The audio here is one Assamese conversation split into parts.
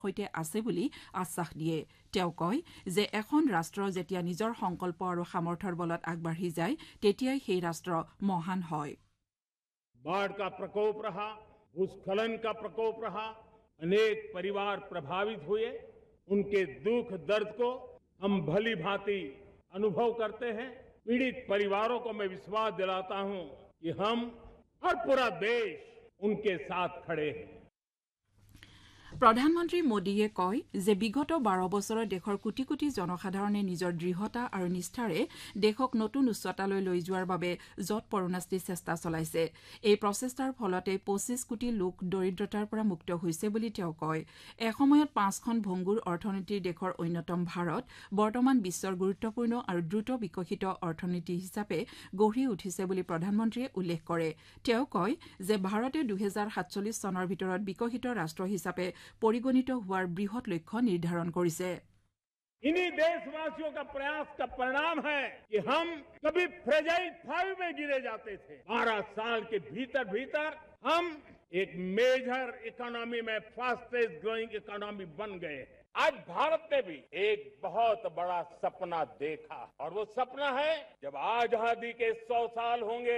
হৈতে আছে বুলি আশ্বাস দিয়ে তেওঁ কয় যে এখন ৰাষ্ট্ৰ যেতিয়া নিজৰ সংকল্প আৰু সামৰ্থ্যৰ বলত আগবাঢ়ি যায় তেতিয়াই সেই ৰাষ্ট্ৰ মহান হয় बाढ़ का प्रकोप रहा भूस्खलन का प्रकोप रहा अनेक परिवार प्रभावित हुए उनके दुख दर्द को हम भली भांति अनुभव करते हैं पीड़ित परिवारों को मैं विश्वास दिलाता हूं कि हम और पूरा देश उनके साथ खड़े हैं প্ৰধানমন্ত্ৰী মোদীয়ে কয় যে বিগত 12 বছৰত দেশৰ কোটি কোটি জনসাধাৰণে নিজৰ দৃঢ়তা আৰু নিষ্ঠাৰে দেশক নতুন উচ্চতালৈ লৈ যোৱাৰ বাবে যত পৰোনাস্তি চেষ্টা চলাইছে এই প্ৰচেষ্টাৰ ফলতে 25 কোটি লোক দৰিদ্ৰতাৰ পৰা মুক্ত হৈছে বুলি তেওঁ কয় এসময়ত 5খন ভংগুৰ অৰ্থনীতিৰ দেশৰ অন্যতম ভাৰত বৰ্তমান বিশ্বৰ গুৰুত্বপূৰ্ণ আৰু দ্ৰুত বিকশিত অৰ্থনীতি হিচাপে গঢ়ি উঠিছে বুলি প্ৰধানমন্ত্ৰীয়ে উল্লেখ কৰে তেওঁ কয় যে ভাৰতে 2047 চনৰ ভিতৰত বিকশিত ৰাষ্ট্ৰ হিচাপে পৰিগণিত হোৱাৰ বৃহৎ লক্ষ্য নিৰ্ধাৰণ কৰিছে इन्हीं देशवासियों का प्रयास का परिणाम है कि हम कभी फ्रेजाइल 5 में गिरे जाते थे 12 साल के भीतर हम एक मेजर इकोनॉमी में फास्टेस्ट ग्रोइंग इकोनॉमी बन गए हैं आज भारत ने भी एक बहुत बड़ा सपना देखा और वो सपना है जब आजादी के 100 साल होंगे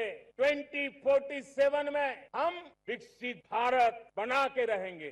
2047 में हम विकसित भारत बना के रहेंगे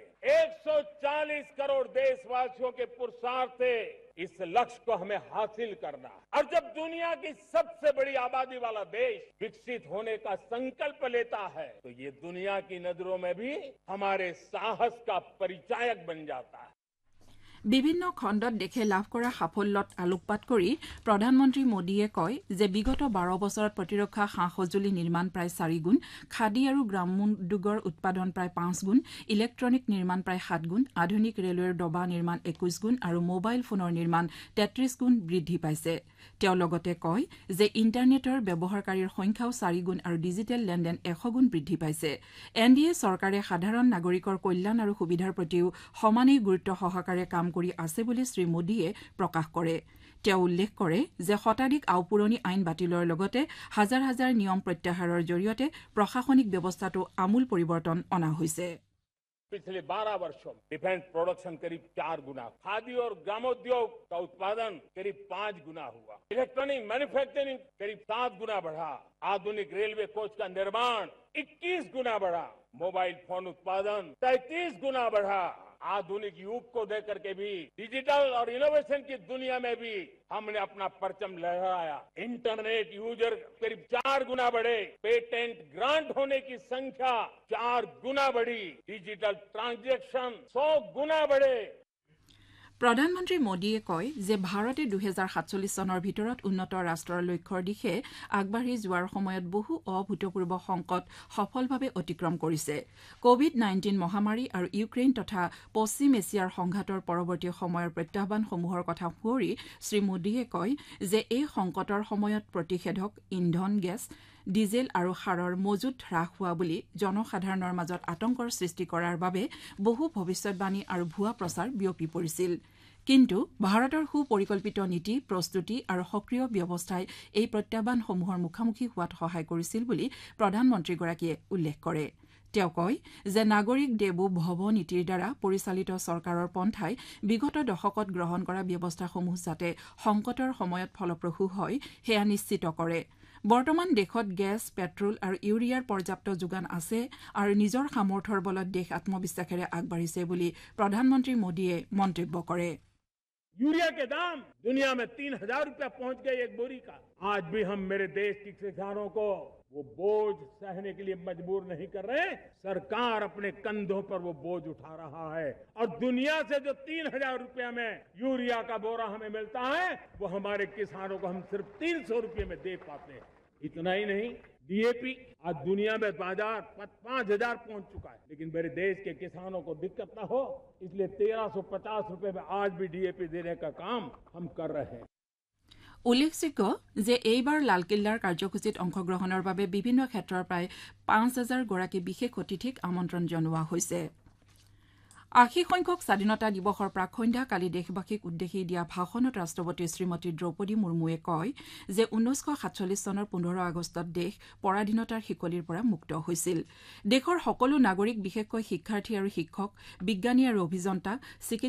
140 करोड़ देशवासियों के पुरुषार्थ से इस लक्ष्य को हमें हासिल करना और जब दुनिया की सबसे बड़ी आबादी वाला देश विकसित होने का संकल्प लेता है तो ये दुनिया की नजरों में भी हमारे साहस का परिचायक बन जाता है বিভিন্ন খণ্ডত দেশে লাভ কৰা সাফল্যত আলোকপাত কৰি প্ৰধানমন্ত্ৰী মোদীয়ে কয় যে বিগত 12 বছৰত প্ৰতিৰক্ষা সা-সঁজুলি নিৰ্মাণ প্ৰায় 4 গুণ খাদী আৰু গ্ৰামোদ্যোগৰ উৎপাদন প্ৰায় 5 গুণ ইলেক্ট্ৰনিক নিৰ্মাণ প্ৰায় 7 গুণ আধুনিক ৰেলৱেৰ ডবা নিৰ্মাণ 21 গুণ আৰু মোবাইল ফোনৰ নিৰ্মাণ 33 গুণ বৃদ্ধি পাইছে তেওঁ লগতে কয় যে ইন্টাৰনেটৰ ব্যৱহাৰকাৰীৰ সংখ্যাও 4 গুণ আৰু ডিজিটেল লেনদেন 100 গুণ বৃদ্ধি পাইছে এনডিএ চৰকাৰে সাধাৰণ নাগৰিকৰ কল্যাণ আৰু সুবিধাৰ প্ৰতিও সমানেই গুৰুত্ব সহকাৰে কাম কৰি আছে বুলি শ্ৰী মোদীয়ে প্ৰকাশ কৰে তেওঁ উল্লেখ কৰে যে শতাধিক আউপুৰণি আইন বাতিলৰ লগতে হাজাৰ হাজাৰ নিয়ম প্ৰত্যাহাৰৰ জৰিয়তে প্ৰশাসনিক ব্যৱস্থাটো আমূল পৰিৱৰ্তন অনা হৈছে पिछले 12 वर्षों में डिफेंस प्रोडक्शन करीब 4 गुना खादी और ग्रामोद्योग का उत्पादन करीब 5 गुना हुआ इलेक्ट्रॉनिक मैन्युफैक्चरिंग करीब 7 गुना बढ़ा आधुनिक रेलवे कोच का निर्माण 21 गुना बढ़ा मोबाइल फोन उत्पादन 33 गुना बढ़ा आधुनिक युग को देकर के भी डिजिटल और इनोवेशन की दुनिया में भी हमने अपना परचम लहराया इंटरनेट यूजर करीब 4 गुना बढ़े पेटेंट ग्रांट होने की संख्या 4 गुना बढ़ी डिजिटल ट्रांजैक्शन 100 गुना बढ़े প্ৰধানমন্ত্ৰী মোদীয়ে কয় যে ভাৰতে 2047 চনৰ ভিতৰত উন্নত ৰাষ্ট্ৰৰ লক্ষ্যৰ দিশে আগবাঢ়ি যোৱাৰ সময়ত বহু অভূতপূৰ্ব সংকট সফলভাৱে অতিক্ৰম কৰিছে কোভিড-19 মহামাৰী আৰু ইউক্ৰেইন তথা পশ্চিম এছিয়াৰ সংঘাতৰ পৰৱৰ্তী সময়ৰ প্ৰত্যাহ্বানসমূহৰ কথা সুঁৱৰি শ্ৰী মোদীয়ে কয় যে এই সংকটৰ সময়ত প্ৰতিষেধক ইন্ধন গেছ ডিজেল আৰু সাৰৰ মজুত হ্ৰাস হোৱা বুলি জনসাধাৰণৰ মাজত আতংকৰ সৃষ্টি কৰাৰ বাবে বহু ভৱিষ্যৎবাণী আৰু ভুৱা প্ৰচাৰ বিয়পি পৰিছিল কিন্তু ভাৰতৰ সুপৰিকল্পিত নীতি প্ৰস্তুতি আৰু সক্ৰিয় ব্যৱস্থাই এই প্ৰত্যাহ্বানসমূহৰ মুখামুখি হোৱাত সহায় কৰিছিল বুলি প্ৰধানমন্ত্ৰীগৰাকীয়ে উল্লেখ কৰে তেওঁ কয় যে নাগৰিক দেৱো ভৱ নীতিৰ দ্বাৰা পৰিচালিত চৰকাৰৰ পন্থাই বিগত দশকত গ্ৰহণ কৰা ব্যৱস্থাসমূহ যাতে সংকটৰ সময়ত ফলপ্ৰসূ হয় সেয়া নিশ্চিত কৰে বৰ্তমান দেশত গেছ পেট্ৰল আৰু ইউৰিয়াৰ পৰ্যাপ্ত যোগান আছে আৰু নিজৰ সামৰ্থ্যৰ বলত দেশ আত্মবিশ্বাসেৰে আগবাঢ়িছে বুলি প্ৰধানমন্ত্ৰী মোদীয়ে মন্তব্য কৰে यूरिया के दाम दुनिया में 3000 रुपया पहुंच गए एक बोरी का आज भी हम मेरे देश के किसानों को वो बोझ सहने के लिए मजबूर नहीं कर रहे सरकार अपने कंधों पर वो बोझ उठा रहा है और दुनिया से जो 3000 रुपया में यूरिया का बोरा हमें मिलता है वो हमारे किसानों को हम सिर्फ 300 रुपये में दे पाते हैं इतना ही नहीं डीएपी आज दुनिया में बाजार 5000 पहुंच चुका है लेकिन मेरे देश के किसानों को दिक्कत ना हो इसलिए 1350 रुपए में आज भी डीएपी देने का काम हम कर रहे हैं উল্লেখযোগ্য যে এইবাৰ লালকিল্লাৰ কাৰ্যসূচীত অংশগ্ৰহণৰ বাবে বিভিন্ন ক্ষেত্ৰৰ প্ৰায় 5000 গৰাকী বিশেষ অতিথিক আমন্ত্ৰণ জনোৱা হৈছে 80 সংখ্যক স্বাধীনতা দিৱসৰ প্ৰাকসন্ধ্যা কালি দেশবাসীক উদ্দেশ্যি দিয়া ভাষণত ৰাষ্ট্ৰপতি শ্ৰীমতী দ্ৰৌপদী মুৰ্মুৱে কয় যে 1947 চনৰ 15 আগষ্টত দেশ পৰাধীনতাৰ শিকলিৰ পৰা মুক্ত হৈছিল। দেশৰ সকলো নাগৰিক বিশেষকৈ শিক্ষাৰ্থী আৰু শিক্ষক, বিজ্ঞানী আৰু অভিযন্তা,